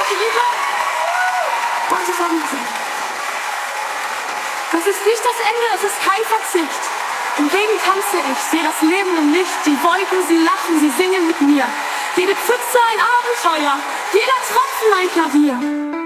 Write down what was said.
Liebe und die Verliebtheit. Das ist nicht das Ende, es ist kein Verzicht. Im Regen tanze ich, sehe das Leben im Licht. Die Wolken, sie lachen, sie singen mit mir. Jede Pfütze ein Abenteuer, jeder Tropfen ein Klavier.